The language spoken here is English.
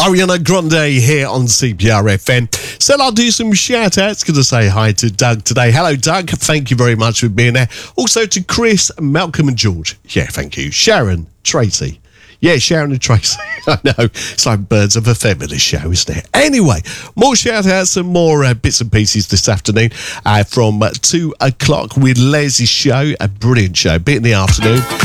Ariana Grande here on CPR FM. So I'll do some shout outs. Going to say hi to Doug today. Hello, Doug. Thank you very much for being there. Also to Chris, Malcolm and George. Yeah, thank you. Sharon, Tracy. Yeah, Sharon and Tracy. I know. It's like birds of a feather, this show, isn't it? Anyway, more shout-outs and more bits and pieces this afternoon from 2 o'clock with Les's show. A brilliant show. Bit in the afternoon.